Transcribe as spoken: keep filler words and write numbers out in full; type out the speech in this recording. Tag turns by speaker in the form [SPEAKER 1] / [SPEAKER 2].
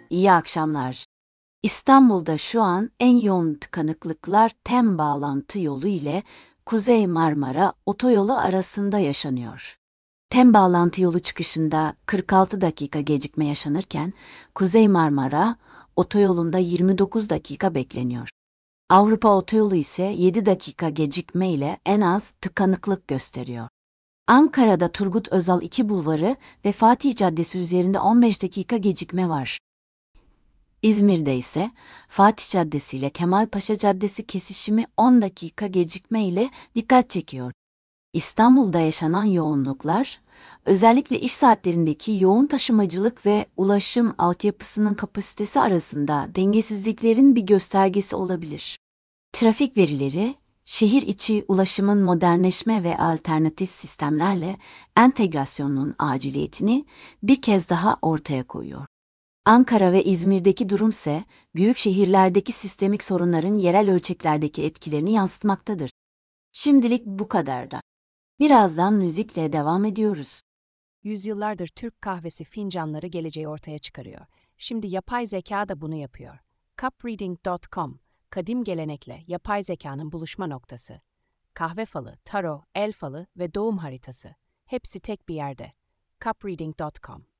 [SPEAKER 1] İyi akşamlar. İstanbul'da şu an en yoğun tıkanıklıklar TEM bağlantı yolu ile Kuzey Marmara Otoyolu arasında yaşanıyor. TEM bağlantı yolu çıkışında kırk altı dakika gecikme yaşanırken Kuzey Marmara Otoyolu'nda yirmi dokuz dakika bekleniyor. Avrupa Otoyolu ise yedi dakika gecikme ile en az tıkanıklık gösteriyor. Ankara'da Turgut Özal iki Bulvarı ve Fatih Caddesi üzerinde on beş dakika gecikme var. İzmir'de ise Fatih Caddesi ile Kemalpaşa Caddesi kesişimi on dakika gecikme ile dikkat çekiyor. İstanbul'da yaşanan yoğunluklar, özellikle iş saatlerindeki yoğun taşımacılık ve ulaşım altyapısının kapasitesi arasında dengesizliklerin bir göstergesi olabilir. Trafik verileri, şehir içi ulaşımın modernleşme ve alternatif sistemlerle entegrasyonunun aciliyetini bir kez daha ortaya koyuyor. Ankara ve İzmir'deki durumse, büyük şehirlerdeki sistemik sorunların yerel ölçeklerdeki etkilerini yansıtmaktadır. Şimdilik bu kadar da. Birazdan müzikle devam ediyoruz.
[SPEAKER 2] Yüzyıllardır Türk kahvesi fincanları geleceği ortaya çıkarıyor. Şimdi yapay zeka da bunu yapıyor. cup reading nokta com, kadim gelenekle yapay zekanın buluşma noktası. Kahve falı, tarot, el falı ve doğum haritası. Hepsi tek bir yerde. cup reading nokta com